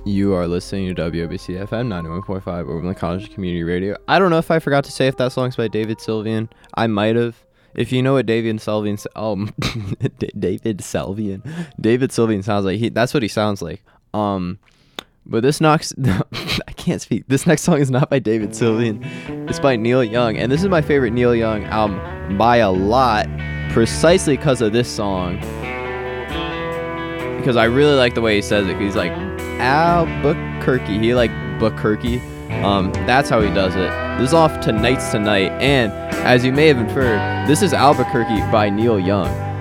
You are listening to WOBC FM 91.5 Overland College Community Radio. I don't know if I forgot to say if that song's by David Sylvian. I might have. If you know what David Sylvian David Sylvian sounds like, that's what he sounds like. But this next I can't speak. This next song is not by David Sylvian. It's by Neil Young, and this is my favorite Neil Young album by a lot, precisely because of this song. Because I really like the way he says it. He's like Albuquerque. He like Buquerque. That's how he does it. This is off Tonight's Tonight, and as you may have inferred, this is Albuquerque by Neil Young.